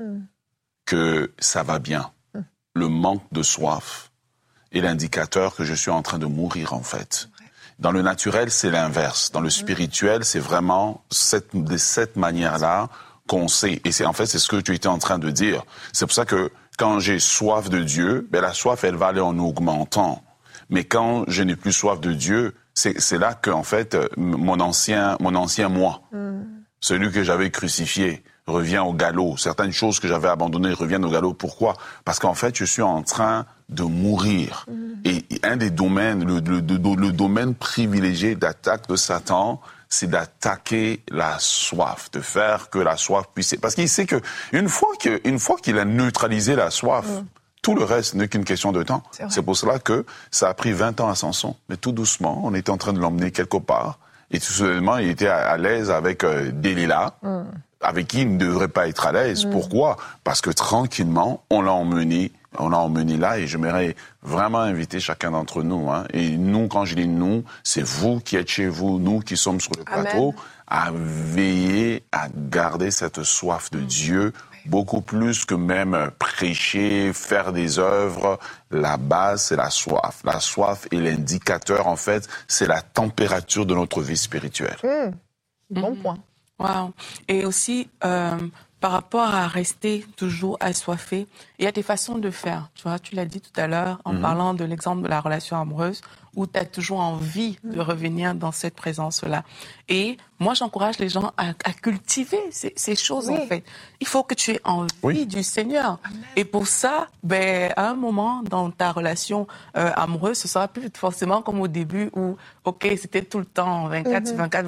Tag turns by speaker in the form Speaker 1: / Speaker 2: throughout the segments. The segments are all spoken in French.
Speaker 1: que ça va bien. Le manque de soif est l'indicateur que je suis en train de mourir, en fait. Dans le naturel, c'est l'inverse. Dans le spirituel, c'est vraiment de cette manière-là qu'on sait. Et c'est ce que tu étais en train de dire. C'est pour ça que quand j'ai soif de Dieu, la soif, elle va aller en augmentant. Mais quand je n'ai plus soif de Dieu, c'est là que, en fait, mon ancien moi, celui que j'avais crucifié, revient au galop. Certaines choses que j'avais abandonnées reviennent au galop. Pourquoi? Parce qu'en fait, je suis en train de mourir. Et un des domaines, le domaine privilégié d'attaque de Satan, c'est d'attaquer la soif, de faire que la soif puisse... Parce qu'il sait que une fois qu'il a neutralisé la soif, tout le reste n'est qu'une question de temps. C'est pour cela que ça a pris 20 ans à Samson. Mais tout doucement, on était en train de l'emmener quelque part. Et tout soudainement, il était à l'aise avec Delilah, avec qui il ne devrait pas être à l'aise. Pourquoi? Parce que tranquillement, on l'a emmené là, et j'aimerais vraiment inviter chacun d'entre nous. Et nous, quand je dis nous, c'est vous qui êtes chez vous, nous qui sommes sur le plateau, à veiller à garder cette soif de Dieu, beaucoup plus que même prêcher, faire des œuvres. La base, c'est la soif. La soif est l'indicateur, en fait, c'est la température de notre vie spirituelle.
Speaker 2: Bon point.
Speaker 3: Wow. Et aussi, par rapport à rester toujours assoiffé, il y a des façons de faire. Tu vois, tu l'as dit tout à l'heure en parlant de l'exemple de la relation amoureuse où tu as toujours envie de revenir dans cette présence-là. Et moi, j'encourage les gens à cultiver ces choses, en fait. Il faut que tu aies envie du Seigneur. Amen. Et pour ça, à un moment dans ta relation amoureuse, ce sera plus forcément comme au début où, OK, c'était tout le temps, 24/24,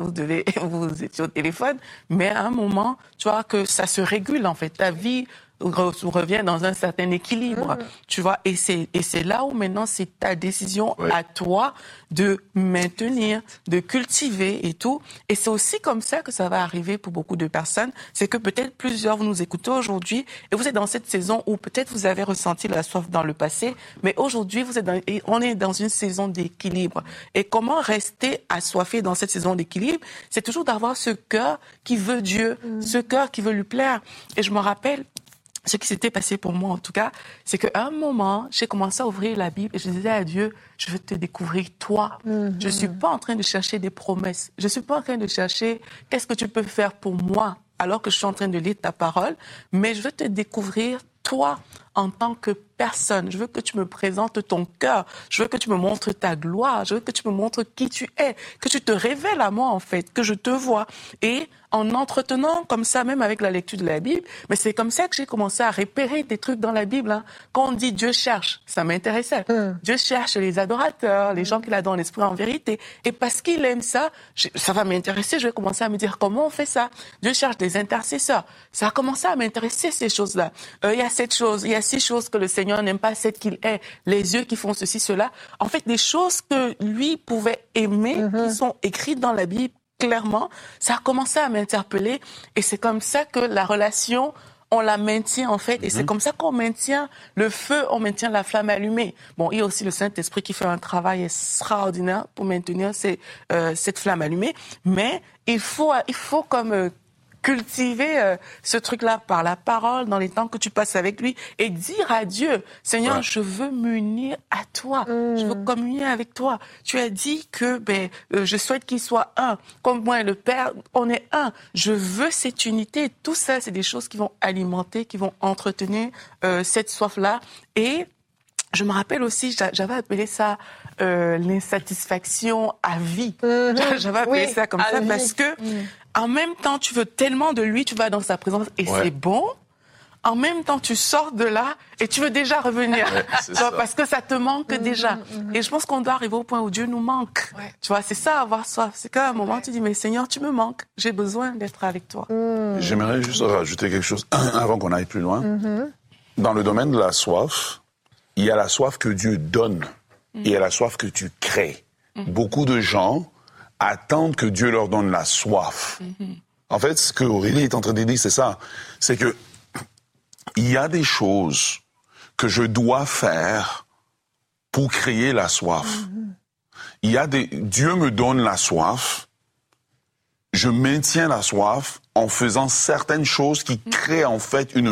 Speaker 3: vous étiez au téléphone, mais à un moment, tu vois que ça se régule, en fait. Ta vie revient dans un certain équilibre, tu vois, et c'est là où maintenant c'est ta décision à toi de maintenir, de cultiver et tout. Et c'est aussi comme ça que ça va arriver pour beaucoup de personnes. C'est que peut-être plusieurs vous nous écoutez aujourd'hui et vous êtes dans cette saison où peut-être vous avez ressenti la soif dans le passé, mais aujourd'hui on est dans une saison d'équilibre. Et comment rester assoiffé dans cette saison d'équilibre? C'est toujours d'avoir ce cœur qui veut Dieu, ce cœur qui veut lui plaire. Et je me rappelle, ce qui s'était passé pour moi, en tout cas, c'est qu'à un moment, j'ai commencé à ouvrir la Bible et je disais à Dieu, je veux te découvrir toi. Je ne suis pas en train de chercher des promesses. Je ne suis pas en train de chercher qu'est-ce que tu peux faire pour moi alors que je suis en train de lire ta parole, mais je veux te découvrir toi en tant que personne. Je veux que tu me présentes ton cœur. Je veux que tu me montres ta gloire. Je veux que tu me montres qui tu es. Que tu te révèles à moi, en fait. Que je te vois. Et en entretenant comme ça, même avec la lecture de la Bible, mais c'est comme ça que j'ai commencé à repérer des trucs dans la Bible. Quand on dit Dieu cherche, ça m'intéressait. Dieu cherche les adorateurs, les gens qu'il a dans l'esprit en vérité. Et parce qu'il aime ça, ça va m'intéresser. Je vais commencer à me dire comment on fait ça. Dieu cherche des intercesseurs. Ça a commencé à m'intéresser, ces choses-là. Il y a cette chose, il y a ces choses que le Seigneur n'aime pas, c'est qu'il est, les yeux qui font ceci, cela. En fait, des choses que lui pouvait aimer, qui sont écrites dans la Bible, clairement, ça a commencé à m'interpeller. Et c'est comme ça que la relation, on la maintient, en fait. Et c'est comme ça qu'on maintient le feu, on maintient la flamme allumée. Bon, il y a aussi le Saint-Esprit qui fait un travail extraordinaire pour maintenir cette flamme allumée. Mais il faut comme cultiver ce truc-là par la parole dans les temps que tu passes avec lui et dire à Dieu, Seigneur, je veux m'unir à toi, je veux communier avec toi. Tu as dit que je souhaite qu'il soit un, comme moi et le Père, on est un. Je veux cette unité. Tout ça, c'est des choses qui vont alimenter, qui vont entretenir cette soif-là. Et je me rappelle aussi, j'avais appelé ça l'insatisfaction à vie. J'avais appelé ça comme ça parce que en même temps, tu veux tellement de lui, tu vas dans sa présence et c'est bon. En même temps, tu sors de là et tu veux déjà revenir. Parce que ça te manque déjà. Et je pense qu'on doit arriver au point où Dieu nous manque. Tu vois, c'est ça, avoir soif. C'est qu'à un moment, tu dis, mais Seigneur, tu me manques. J'ai besoin d'être avec toi.
Speaker 1: J'aimerais juste rajouter quelque chose avant qu'on aille plus loin. Dans le domaine de la soif, il y a la soif que Dieu donne et il y a la soif que tu crées. Beaucoup de gens attendent que Dieu leur donne la soif. En fait, ce que Aurélie est en train de dire, c'est ça. C'est que il y a des choses que je dois faire pour créer la soif. Dieu me donne la soif je maintiens la soif en faisant certaines choses qui créent en fait une